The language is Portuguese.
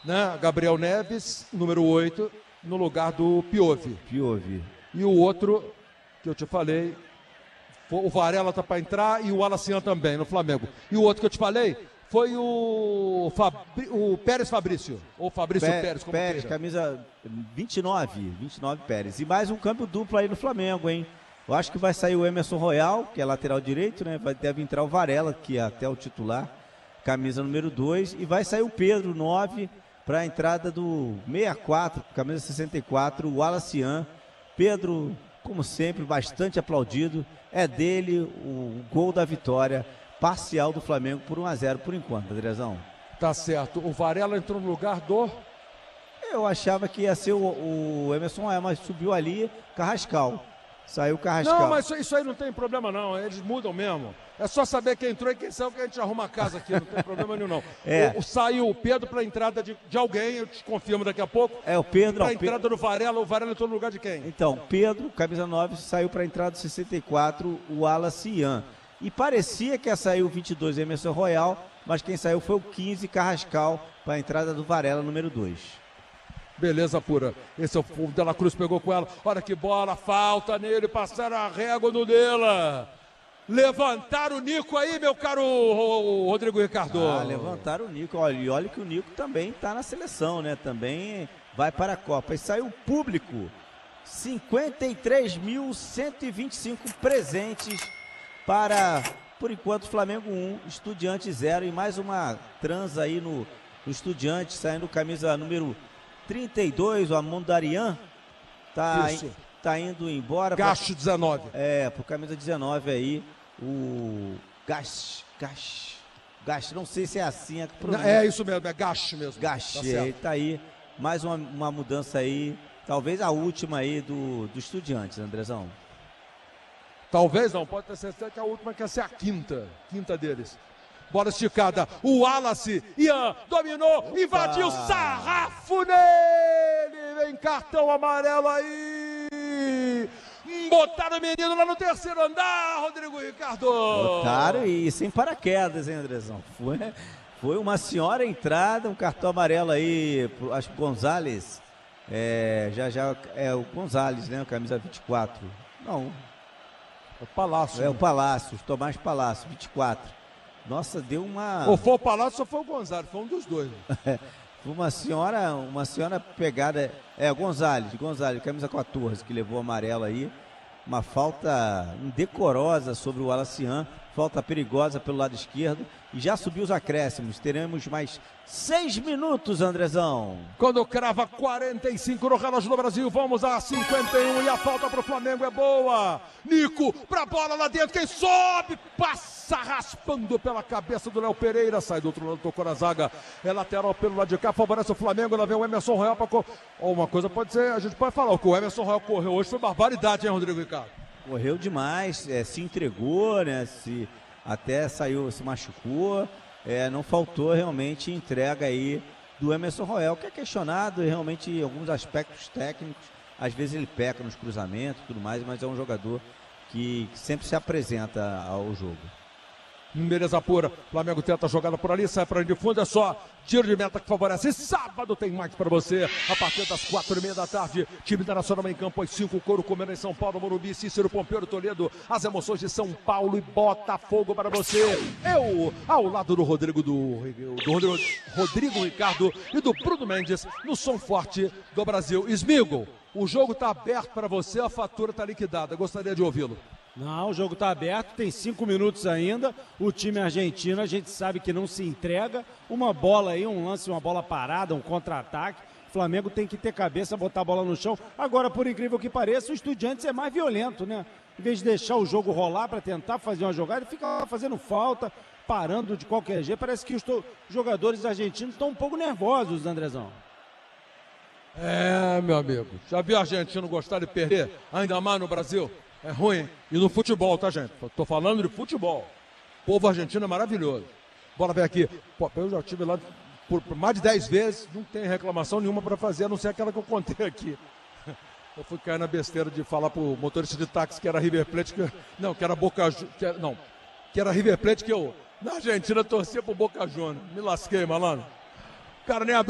né? Gabriel Neves, número 8, no lugar do Piove. E o outro, que eu te falei, o Varela tá para entrar e o Alacian também, no Flamengo. E o outro que eu te falei foi o Pérez Fabrício, ou Fabrício Pérez, como Pérez, queira. camisa 29 Pérez. E mais um câmbio duplo aí no Flamengo, hein? Eu acho que vai sair o Emerson Royal, que é lateral direito, né? Deve entrar o Varela, que é até o titular, camisa número 2. E vai sair o Pedro, 9, para a entrada do 64, camisa 64, o Alacian. Pedro, como sempre, bastante aplaudido. É dele o gol da vitória parcial do Flamengo por 1-0 por enquanto, Andrezão. Tá certo. O Varela entrou no lugar do... Eu achava que ia ser o Emerson Royal, mas subiu ali Carrascal. Saiu Carrascal. Não, mas isso aí não tem problema não, eles mudam mesmo. É só saber quem entrou e quem saiu que a gente arruma a casa aqui, não tem problema nenhum não. Saiu o Pedro para a entrada de alguém, eu te confirmo daqui a pouco. É o Pedro. Para a entrada do Varela, o Varela entrou no lugar de quem? Então, Pedro, camisa 9, saiu para a entrada do 64, o Alacian. E parecia que ia sair o 22, Emerson Royal, mas quem saiu foi o 15, Carrascal, para a entrada do Varela, número 2. Beleza pura. Esse é o Dela Cruz, pegou com ela. Olha que bola, falta nele, passaram a régua no Dela. Levantaram o Nico aí, meu caro Rodrigo Ricardo. Levantaram o Nico. Olha que o Nico também está na seleção, né? Também vai para a Copa. E saiu o público. 53.125 presentes para, por enquanto, Flamengo 1, Estudiantes 0. E mais uma transa aí no Estudiantes, saindo camisa número 32, o Amondarian tá indo embora. Gacho 19. Por camisa 19 aí, o Gash, não sei se é assim a pronúncia. É isso mesmo, é Gash mesmo. Gash, tá aí, mais uma mudança aí, talvez a última aí do Estudiantes, Andrezão. Talvez não, pode ter certeza que a última quer ser a quinta deles. Bola esticada, o Wallace, Ian, dominou, invadiu, sarrafo nele, vem cartão amarelo aí, botaram o menino lá no terceiro andar, Rodrigo Ricardo. Botaram e sem paraquedas, hein, Andrezão, foi uma senhora entrada, um cartão amarelo aí, acho que o Gonzalez, já é o Gonzalez, né, camisa 24, não. É o Palácio. É o Palácio, Tomás Palácio, 24. Nossa, deu uma... Ou foi o Palácio ou foi o Gonzalez, foi um dos dois. Foi uma senhora pegada, Gonzalez, camisa 14, que levou o amarelo aí. Uma falta indecorosa sobre o Alacian, falta perigosa pelo lado esquerdo. E já subiu os acréscimos, teremos mais 6 minutos, Andrezão. Quando crava 45 no relógio do Brasil, vamos a 51 e a falta pro Flamengo é boa. Nico pra bola lá dentro, quem sobe, passa raspando pela cabeça do Léo Pereira, sai do outro lado, tocou na zaga, é lateral pelo lado de cá, favorece o Flamengo, lá vem o Emerson Royal pra... Uma coisa pode ser, a gente pode falar, o que o Emerson Royal correu hoje foi barbaridade, hein, Rodrigo Ricardo? Correu demais, se entregou, né, até saiu, se machucou, não faltou realmente entrega aí do Emerson Royal, que é questionado realmente em alguns aspectos técnicos, às vezes ele peca nos cruzamentos e tudo mais, mas é um jogador que sempre se apresenta ao jogo. Beleza pura, Flamengo tenta a jogada por ali, sai para a linha de fundo, é só tiro de meta que favorece. E sábado tem mais para você, a partir das 4h30 da tarde, time da Nacional em campo, às 5, Couro comendo em São Paulo, Morumbi, Cícero, Pompeu, Toledo, as emoções de São Paulo e Botafogo para você. Eu, ao lado do Rodrigo Ricardo e do Bruno Mendes, no som forte do Brasil. Smigo, o jogo está aberto para você, a fatura está liquidada, gostaria de ouvi-lo. Não, o jogo está aberto, tem 5 minutos ainda, o time argentino a gente sabe que não se entrega, uma bola aí, um lance, uma bola parada, um contra-ataque, o Flamengo tem que ter cabeça, botar a bola no chão. Agora, por incrível que pareça, o Estudiantes é mais violento, né? Em vez de deixar o jogo rolar para tentar fazer uma jogada, ele fica lá fazendo falta, parando de qualquer jeito, parece que os jogadores argentinos estão um pouco nervosos, Andrezão. Meu amigo, já viu argentino gostar de perder, ainda mais no Brasil? É ruim. E no futebol, tá, gente? Tô falando de futebol. O povo argentino é maravilhoso. Bola vem aqui. Pô, eu já estive lá por mais de 10 vezes, não tem reclamação nenhuma para fazer, a não ser aquela que eu contei aqui. Eu fui cair na besteira de falar pro motorista de táxi que era River Plate, que era Boca Juniors. Que era River Plate que eu, na Argentina, torcia pro Boca Juniors. Me lasquei, malandro. O cara nem abriu